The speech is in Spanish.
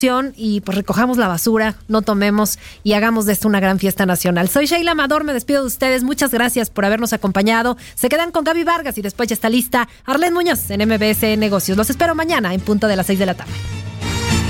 y pues recojamos la basura, no tomemos y hagamos de esto una gran fiesta nacional. Soy Sheila Amador, me despido de ustedes. Muchas gracias por habernos acompañado. Se quedan con Gaby Vargas y después ya está lista Arlene Muñoz en MBS Negocios. Los espero mañana en punto de las 6 de la tarde.